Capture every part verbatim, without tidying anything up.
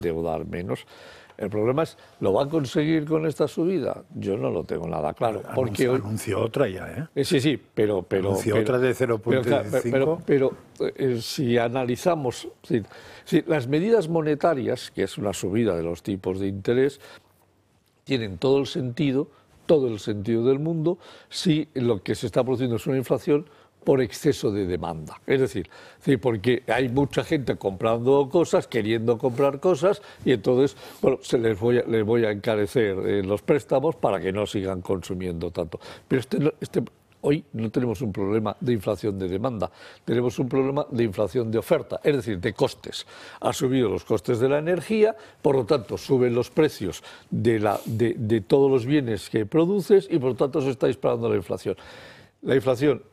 deudar menos. El problema es, ¿lo va a conseguir con esta subida? Yo no lo tengo nada claro. Porque anunció, hoy... anunció otra ya, ¿eh? Sí, sí, pero... pero anunció pero, otra de cero punto cinco. Pero, pero, pero eh, si analizamos... Si, si las medidas monetarias, que es una subida de los tipos de interés, tienen todo el sentido, todo el sentido del mundo, si lo que se está produciendo es una inflación por exceso de demanda. Es decir, sí, porque hay mucha gente comprando cosas, queriendo comprar cosas, y entonces, bueno, se les voy a, les voy a encarecer eh, los préstamos para que no sigan consumiendo tanto. Pero este, este, hoy no tenemos un problema de inflación de demanda, tenemos un problema de inflación de oferta, es decir, de costes. Ha subido los costes de la energía, por lo tanto, suben los precios de, la, de, de todos los bienes que produces y, por lo tanto, se está disparando la inflación. La inflación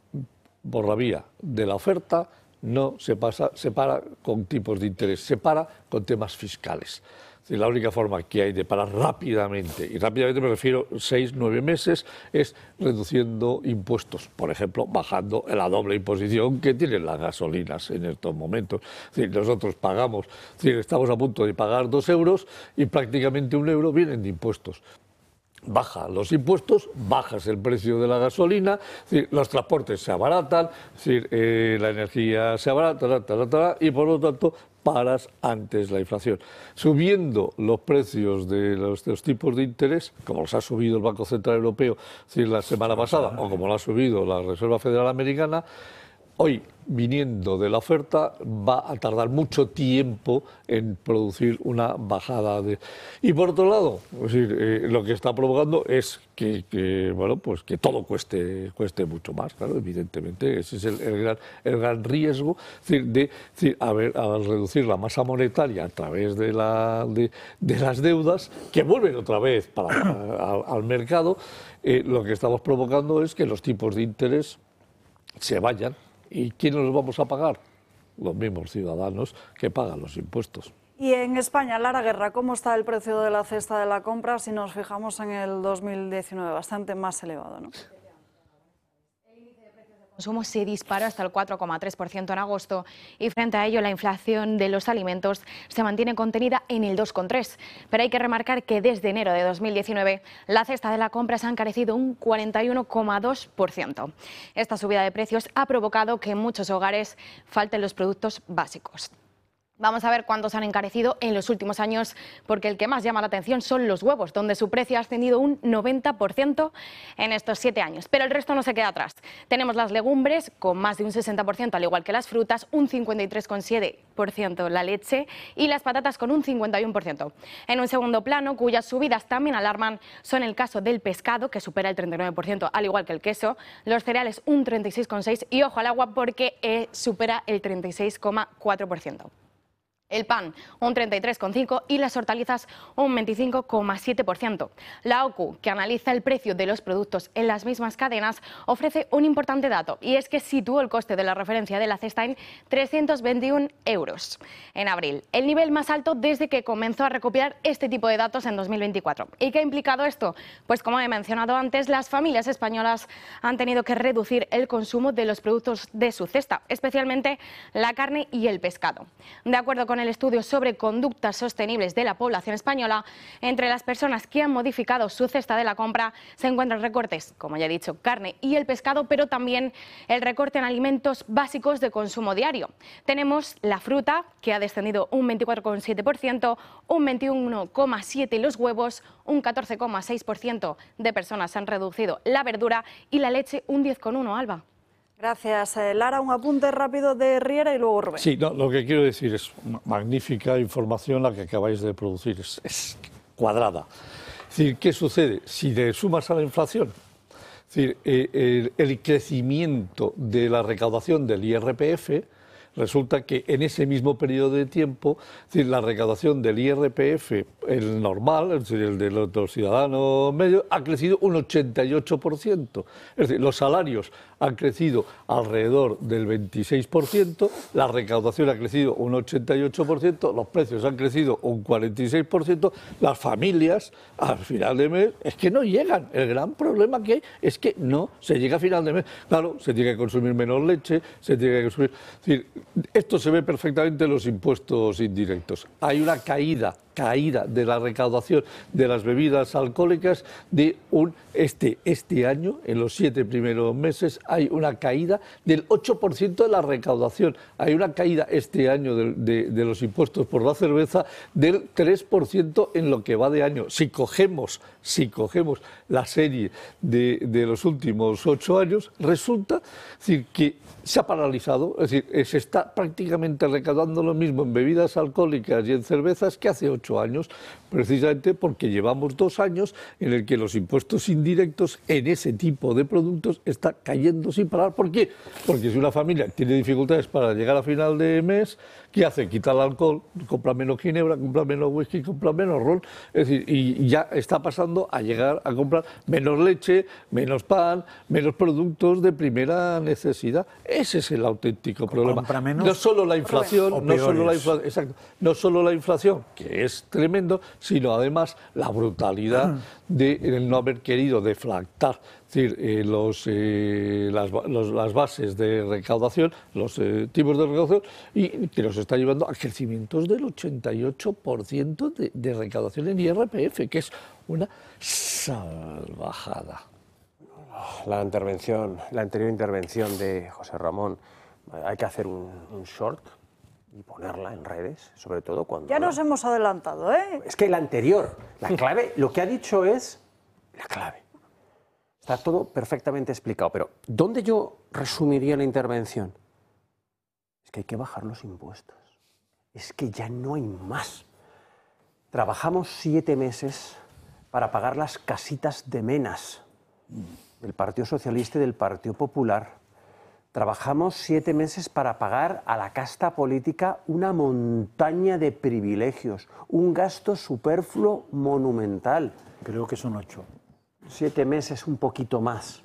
por la vía de la oferta no se pasa, se para con tipos de interés, se para con temas fiscales. Es decir, la única forma que hay de parar rápidamente, y rápidamente me refiero seis, nueve meses, es reduciendo impuestos, por ejemplo, bajando la doble imposición que tienen las gasolinas en estos momentos. Es decir, nosotros pagamos, es decir, estamos a punto de pagar dos euros y prácticamente un euro vienen de impuestos. Baja los impuestos, bajas el precio de la gasolina, es decir, los transportes se abaratan, es decir, eh, la energía se abarata, ta, ta, ta, ta, y por lo tanto paras antes la inflación. Subiendo los precios de los, de los tipos de interés, como los ha subido el Banco Central Europeo, es decir, la semana pasada, o como lo ha subido la Reserva Federal Americana, hoy, viniendo de la oferta, va a tardar mucho tiempo en producir una bajada de... Y por otro lado, es decir, eh, lo que está provocando es que, que, bueno, pues que todo cueste, cueste mucho más, claro, evidentemente. Ese es el, el, gran, el gran riesgo, es decir, de, es decir, a ver, al reducir la masa monetaria a través de, la, de, de las deudas, que vuelven otra vez para, a, al mercado, eh, lo que estamos provocando es que los tipos de interés se vayan. ¿Y quiénes los vamos a pagar? Los mismos ciudadanos que pagan los impuestos. Y en España, Lara Guerra, ¿cómo está el precio de la cesta de la compra si nos fijamos en el dos mil diecinueve? Bastante más elevado, ¿no? El consumo se disparó hasta el cuatro coma tres por ciento en agosto y frente a ello la inflación de los alimentos se mantiene contenida en el dos coma tres por ciento. Pero hay que remarcar que desde enero de dos mil diecinueve la cesta de la compra se ha encarecido un cuarenta y uno coma dos por ciento. Esta subida de precios ha provocado que en muchos hogares falten los productos básicos. Vamos a ver cuántos han encarecido en los últimos años, porque el que más llama la atención son los huevos, donde su precio ha ascendido un noventa por ciento en estos siete años. Pero el resto no se queda atrás. Tenemos las legumbres con más de un sesenta por ciento, al igual que las frutas, un cincuenta y tres coma siete por ciento la leche y las patatas con un cincuenta y uno por ciento. En un segundo plano, cuyas subidas también alarman, son el caso del pescado, que supera el treinta y nueve por ciento, al igual que el queso, los cereales un treinta y seis coma seis por ciento y ojo al agua porque eh, supera el treinta y seis coma cuatro por ciento. El pan un treinta y tres coma cinco por ciento y las hortalizas un veinticinco coma siete por ciento. La O C U, que analiza el precio de los productos en las mismas cadenas, ofrece un importante dato y es que situó el coste de la referencia de la cesta en trescientos veintiuno euros en abril, el nivel más alto desde que comenzó a recopilar este tipo de datos en dos mil veinticuatro. ¿Y qué ha implicado esto? Pues como he mencionado antes, las familias españolas han tenido que reducir el consumo de los productos de su cesta, especialmente la carne y el pescado. De acuerdo con el estudio sobre conductas sostenibles de la población española, entre las personas que han modificado su cesta de la compra se encuentran recortes, como ya he dicho, carne y el pescado, pero también el recorte en alimentos básicos de consumo diario. Tenemos la fruta, que ha descendido un veinticuatro coma siete por ciento, un veintiuno coma siete por ciento y los huevos, un catorce coma seis por ciento de personas han reducido la verdura y la leche un diez coma uno por ciento, Alba. Gracias, Lara. Un apunte rápido de Riera y luego Rubén. Sí, no, lo que quiero decir es magnífica información la que acabáis de producir, es, es cuadrada. Es decir, ¿qué sucede? Si le sumas a la inflación, es decir, eh, el, el crecimiento de la recaudación del I R P F, resulta que en ese mismo periodo de tiempo, es decir, la recaudación del I R P F, el normal, es decir, el de los ciudadanos medios, ha crecido un ochenta y ocho por ciento. Es decir, los salarios han crecido alrededor del veintiséis por ciento, la recaudación ha crecido un ochenta y ocho por ciento, los precios han crecido un cuarenta y seis por ciento, las familias al final de mes es que no llegan. El gran problema que hay es que no se llega a final de mes. Claro, se tiene que consumir menos leche, se tiene que consumir... Es decir, esto se ve perfectamente en los impuestos indirectos. Hay una caída, caída de la recaudación de las bebidas alcohólicas de un... Este, este año, en los siete primeros meses, hay una caída del ocho por ciento de la recaudación. Hay una caída este año de, de, de los impuestos por la cerveza del tres por ciento en lo que va de año. Si cogemos, si cogemos la serie de, de los últimos ocho años, resulta decir, que se ha paralizado, es decir, se está prácticamente recaudando lo mismo en bebidas alcohólicas y en cervezas que hace ocho años, precisamente porque llevamos dos años en el que los impuestos indirectos en ese tipo de productos están cayendo sin parar. ¿Por qué? Porque si una familia tiene dificultades para llegar a final de mes, ¿qué hace? Quita el alcohol, compra menos ginebra, compra menos whisky, compra menos ron, es decir, y ya está pasando a llegar a comprar menos leche, menos pan, menos productos de primera necesidad. Ese es el auténtico problema. Menos, no solo la inflación, no solo la inflación, exacto, no solo la inflación, que es tremendo, sino además la brutalidad de no haber querido deflactar, es decir, eh, los, eh, las, los, las bases de recaudación, los eh, tipos de recaudación, y que nos está llevando a crecimientos del ochenta y ocho por ciento de, de recaudación en I R P F, que es una salvajada. La intervención, la anterior intervención de José Ramón, hay que hacer un, un short y ponerla en redes, sobre todo cuando... Ya nos hemos adelantado, ¿eh? Es que la anterior, la clave, lo que ha dicho es la clave. Está todo perfectamente explicado, pero ¿dónde yo resumiría la intervención? Es que hay que bajar los impuestos. Es que ya no hay más. Trabajamos siete meses para pagar las casitas de menas del Partido Socialista y del Partido Popular. Trabajamos siete meses para pagar a la casta política una montaña de privilegios, un gasto superfluo monumental. Creo que son ocho. Siete meses, un poquito más.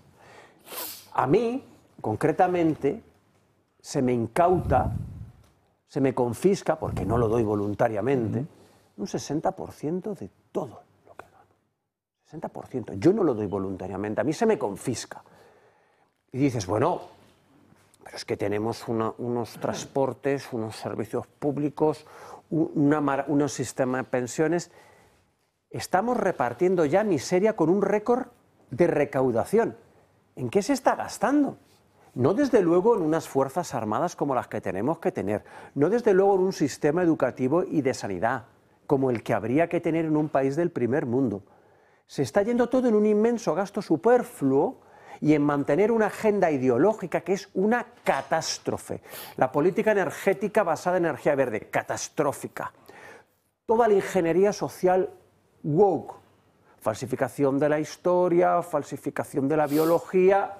A mí, concretamente, se me incauta, se me confisca, porque no lo doy voluntariamente, un sesenta por ciento de todo lo que gano. sesenta por ciento. Yo no lo doy voluntariamente, a mí se me confisca. Y dices, bueno, pero es que tenemos una, unos transportes, unos servicios públicos, una, unos sistemas de pensiones. Estamos repartiendo ya miseria con un récord de recaudación. ¿En qué se está gastando? No desde luego en unas fuerzas armadas como las que tenemos que tener, no desde luego en un sistema educativo y de sanidad como el que habría que tener en un país del primer mundo. Se está yendo todo en un inmenso gasto superfluo y en mantener una agenda ideológica que es una catástrofe. La política energética basada en energía verde, catastrófica. Toda la ingeniería social woke, falsificación de la historia, falsificación de la biología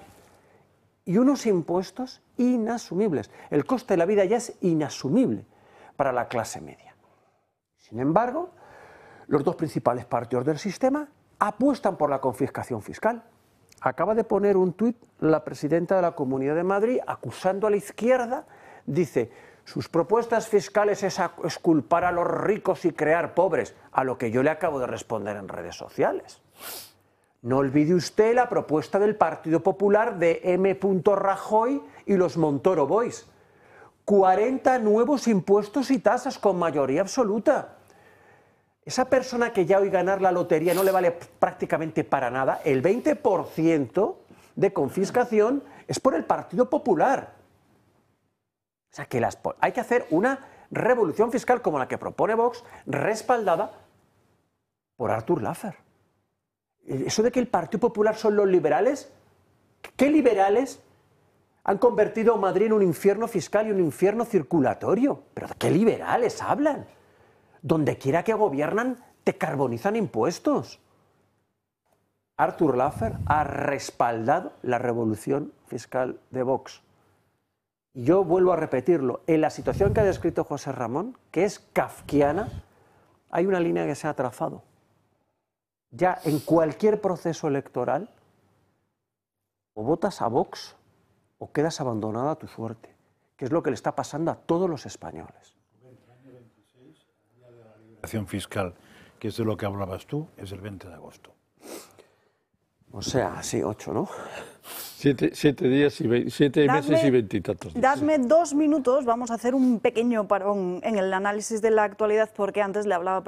y unos impuestos inasumibles. El coste de la vida ya es inasumible para la clase media. Sin embargo, los dos principales partidos del sistema apuestan por la confiscación fiscal. Acaba de poner un tuit la presidenta de la Comunidad de Madrid acusando a la izquierda, dice, sus propuestas fiscales es, a, es culpar a los ricos y crear pobres, a lo que yo le acabo de responder en redes sociales. No olvide usted la propuesta del Partido Popular de M. Rajoy y los Montoro Boys. cuarenta nuevos impuestos y tasas con mayoría absoluta. Esa persona que ya hoy ganar la lotería no le vale prácticamente para nada, el veinte por ciento de confiscación es por el Partido Popular. O sea que las, hay que hacer una revolución fiscal como la que propone Vox, respaldada por Artur Laffer. Eso de que el Partido Popular son los liberales, ¿qué liberales han convertido a Madrid en un infierno fiscal y un infierno circulatorio? ¿Pero de qué liberales hablan? Donde quiera que gobiernan, te carbonizan impuestos. Artur Laffer ha respaldado la revolución fiscal de Vox. Y yo vuelvo a repetirlo, en la situación que ha descrito José Ramón, que es kafkiana, hay una línea que se ha trazado. Ya en cualquier proceso electoral, o votas a Vox o quedas abandonado a tu suerte, que es lo que le está pasando a todos los españoles. La liberación fiscal, que es de lo que hablabas tú, es el veinte de agosto. O sea, sí, ocho, ¿no? Siete, siete días y ve, siete dadme, meses y veintitantos días. Dadme dos minutos, vamos a hacer un pequeño parón en el análisis de la actualidad, porque antes le hablaba